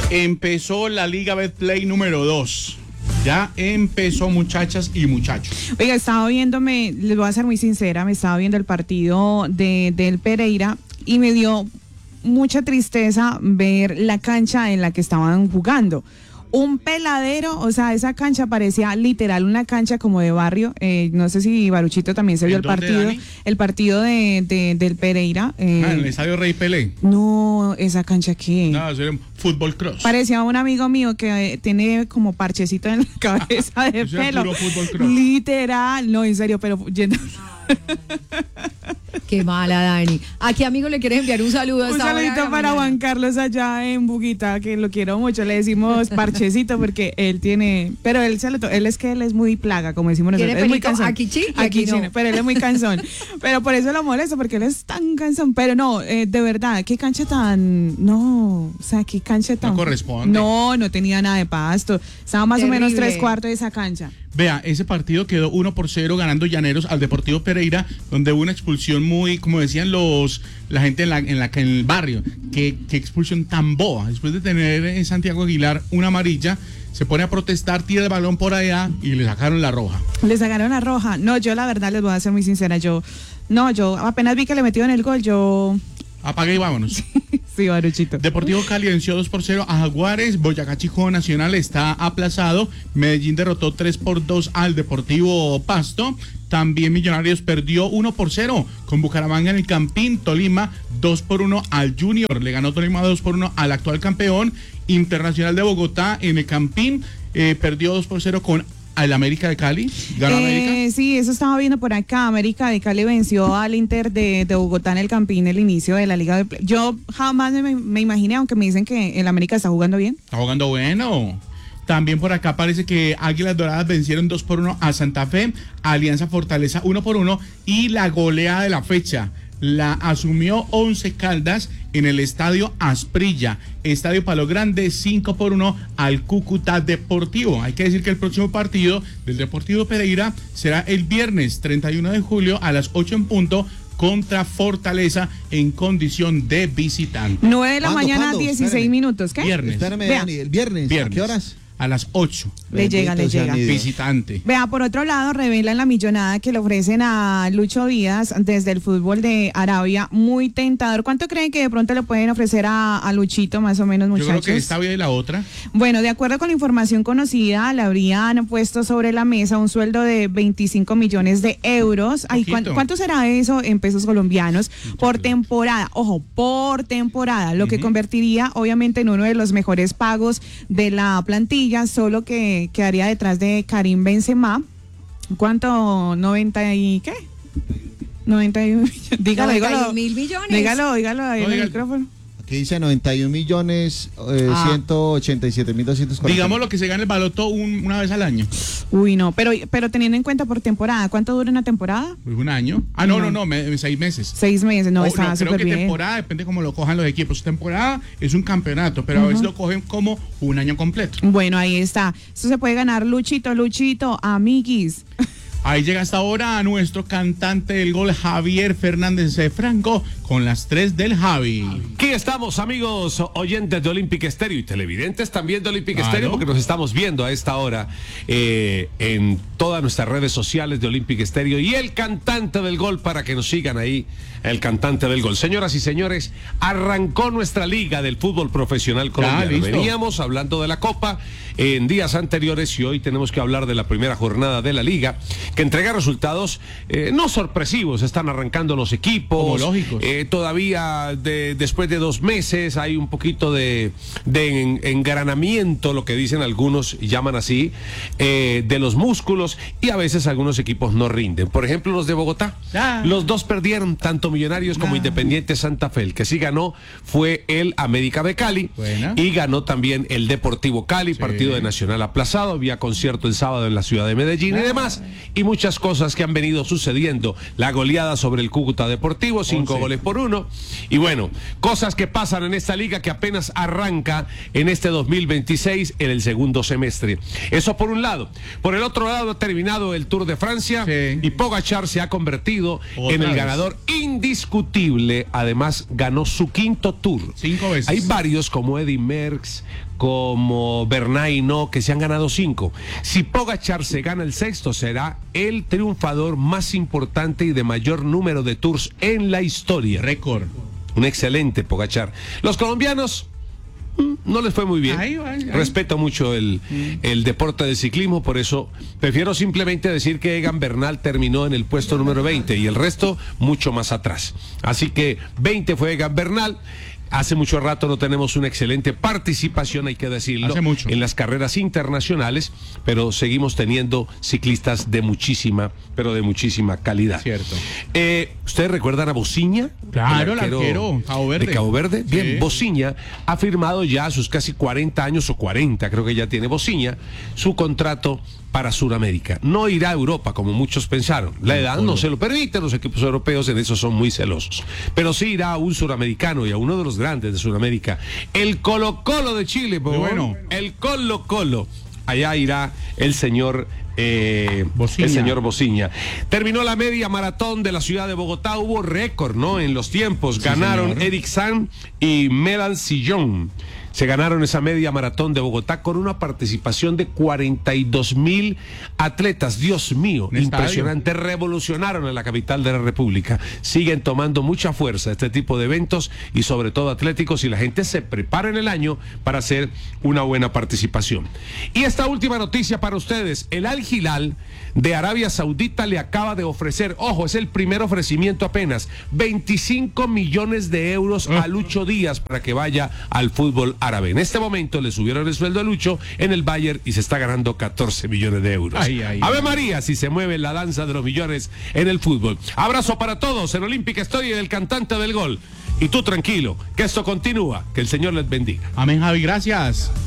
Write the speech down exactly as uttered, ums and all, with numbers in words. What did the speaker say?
Empezó la Liga Betplay número dos. Ya empezó, muchachas y muchachos. Oiga, estaba viéndome, les voy a ser muy sincera, me estaba viendo el partido de, del Pereira y me dio mucha tristeza ver la cancha en la que estaban jugando. Un peladero, o sea, esa cancha parecía literal una cancha como de barrio. Eh, no sé si Baruchito también se vio el partido. Dani? El partido de, de del Pereira. Eh, ah, en el estadio Rey Pelé. No, esa cancha qué. No, eso era fútbol cross. Parecía un amigo mío que eh, tiene como parchecito en la cabeza de eso pelo. Puro fútbol cross. Literal, no, en serio, pero yendo. Qué mala, Dani. ¿A qué amigo le quieres enviar un saludo? Un saludito para Juan Carlos allá en Buguita, que lo quiero mucho. Le decimos parchecito porque él tiene, pero él se lo to- él es que él es muy plaga, como decimos nosotros. Es muy cansón. Aquí sí, aquí, aquí no. sí, pero él es muy cansón. Pero por eso lo molesto, porque él es tan cansón. Pero no, eh, de verdad, qué cancha tan, no, o sea, qué cancha tan. No corresponde. No, no tenía nada de pasto. Estaba más Terrible. o menos tres cuartos de esa cancha. Vea, ese partido quedó uno por cero ganando Llaneros al Deportivo Pereira, donde hubo una expulsión muy, como decían los la gente en la en, la, en el barrio, que, que expulsión tan boba. Después de tener en Santiago Aguilar una amarilla, se pone a protestar, tira el balón por allá y le sacaron la roja. Le sacaron la roja. No, yo la verdad les voy a ser muy sincera, yo, no, yo apenas vi que le metieron el gol, yo... Apague y vámonos. Sí, Baruchito. Deportivo Cali venció dos por cero a Jaguares. Boyacá Chico Nacional está aplazado. Medellín derrotó tres por dos al Deportivo Pasto. También Millonarios perdió uno por cero con Bucaramanga en el Campín. Tolima dos por uno al Junior. Le ganó Tolima dos por uno al actual campeón. Internacional de Bogotá en el Campín eh, perdió dos por cero con al América de Cali. ¿Ganó eh, América? Sí, eso estaba viendo por acá. América de Cali venció al Inter de, de Bogotá en el Campín el inicio de la Liga de Play. Yo jamás me, me imaginé, aunque me dicen que el América está jugando bien. Está jugando bueno. También por acá parece que Águilas Doradas vencieron dos por uno a Santa Fe, Alianza Fortaleza uno por uno y la goleada de la fecha la asumió Once Caldas en el Estadio Asprilla, Estadio Palo Grande, cinco por uno al Cúcuta Deportivo. Hay que decir que el próximo partido del Deportivo Pereira será el viernes treinta y uno de julio a las ocho en punto contra Fortaleza en condición de visitante. nueve de la mañana, ¿Cuándo? dieciséis Espérame. minutos, ¿qué? Viernes. Espérame, Vea. Dani, el viernes. Viernes. ¿A qué horas? A las ocho. Le llega, le Bendito sea llega. mi Dios. Visitante. Vea, por otro lado, revelan la millonada que le ofrecen a Lucho Díaz desde el fútbol de Arabia. Muy tentador. ¿Cuánto creen que de pronto le pueden ofrecer a, a Luchito, más o menos, muchachos? Yo creo que esta vida y la otra. Bueno, de acuerdo con la información conocida, le habrían puesto sobre la mesa un sueldo de veinticinco millones de euros. Ay, ¿cuán- Poquito. ¿Cuánto será eso en pesos colombianos? Por temporada. Ojo, por temporada. Lo que Ujú. convertiría, obviamente, en uno de los mejores pagos de la plantilla, solo que quedaría detrás de Karim Benzema. ¿Cuánto? ¿noventa y qué? noventa y uno. Dígalo, noventa y un dígalo. mil millones. Dígalo, dígalo ahí No, en el diga- micrófono. Aquí dice noventa y un millones, eh, Ah. ciento ochenta y siete mil doscientos cuarenta. Digamos lo que se gana el baloto un- una vez al año. Uy, no, pero, pero teniendo en cuenta por temporada, ¿cuánto dura una temporada? Pues un año. Ah, no, No. no, no, me- seis meses. Seis meses, no, O, está creo súper que bien. temporada depende cómo lo cojan los equipos. Temporada es un campeonato, pero a veces lo cogen como un año completo. Bueno, ahí está. Esto se puede ganar Luchito, Luchito, amiguis. Ahí llega hasta ahora nuestro cantante del gol, Javier Fernández de Franco, con las tres del Javi. Aquí estamos, amigos oyentes de Olympic Stereo y televidentes también de Olympic Claro. Stereo, porque nos estamos viendo a esta hora eh, en todas nuestras redes sociales de Olympic Stereo y el cantante del gol para que nos sigan ahí, el cantante del gol. Señoras y señores, arrancó nuestra liga del fútbol profesional colombiano. listo. Veníamos hablando de la Copa en días anteriores y hoy tenemos que hablar de la primera jornada de la liga, que entrega resultados eh, no sorpresivos. Están arrancando los equipos. Como lógicos. Eh, todavía de, después de dos meses hay un poquito de, de en- engranamiento, lo que dicen algunos, llaman así, eh, de los músculos, y a veces algunos equipos no rinden. Por ejemplo, los de Bogotá. Ah. Los dos perdieron, tanto Millonarios como Ah. Independiente Santa Fe. El que sí ganó fue el América de Cali. Buena. Y ganó también el Deportivo Cali, Sí. partido de Nacional aplazado. Había concierto el sábado en la ciudad de Medellín y demás. Y muchas cosas que han venido sucediendo. La goleada sobre el Cúcuta Deportivo, cinco Once. goles por uno. Y bueno, cosas que pasan en esta liga que apenas arranca en este dos mil veintiséis en el segundo semestre. Eso por un lado. Por el otro lado ha terminado el Tour de Francia Sí. y Pogacar se ha convertido Otra en el vez. ganador indiscutible. Además ganó su quinto Tour. Cinco veces. Hay varios como Eddy Merckx, como Bernal y no, que se han ganado cinco. Si Pogačar se gana el sexto, será el triunfador más importante y de mayor número de tours en la historia. Récord. Un excelente Pogačar. Los colombianos mm, no les fue muy bien. Ay, ay, ay. Respeto mucho el, el deporte del ciclismo, por eso prefiero simplemente decir que Egan Bernal terminó en el puesto número veinte y el resto mucho más atrás. Así que veinte fue Egan Bernal. Hace mucho rato no tenemos una excelente participación, hay que decirlo, Hace mucho. en las carreras internacionales, pero seguimos teniendo ciclistas de muchísima, pero de muchísima calidad. Cierto. Eh, ¿Ustedes recuerdan a Bociña? Claro, el arquero, Cabo Verde. De Cabo Verde. Bien, Sí. Bociña ha firmado ya a sus casi cuarenta años o cuarenta, creo que ya tiene Bociña, su contrato para Sudamérica. No irá a Europa como muchos pensaron. La edad no se lo permite, los equipos europeos en eso son muy celosos. Pero sí irá a un suramericano y a uno de los grandes de Sudamérica. El Colo Colo de Chile, por bueno. El Colo Colo. Allá irá el señor eh, Bociña. el señor Bociña. Terminó la media maratón de la ciudad de Bogotá, hubo récord, ¿no? En los tiempos. Sí, Ganaron señor. Eric San y Melan Sillón. Se ganaron esa media maratón de Bogotá con una participación de cuarenta y dos mil atletas. Dios mío, Un impresionante. Revolucionaron en la capital de la República. Siguen tomando mucha fuerza este tipo de eventos y sobre todo atléticos, y la gente se prepara en el año para hacer una buena participación. Y esta última noticia para ustedes: el Al Hilal de Arabia Saudita le acaba de ofrecer, ojo, es el primer ofrecimiento apenas, veinticinco millones de euros a Lucho Díaz para que vaya al fútbol árabe. En este momento le subieron el sueldo a Lucho en el Bayern y se está ganando catorce millones de euros. Ay, ay, Ave ay. María, si se mueve la danza de los millones en el fútbol. Abrazo para todos en Olímpica Estoy, el cantante del gol. Y tú tranquilo, que esto continúa, que el Señor les bendiga. Amén, Javi, gracias.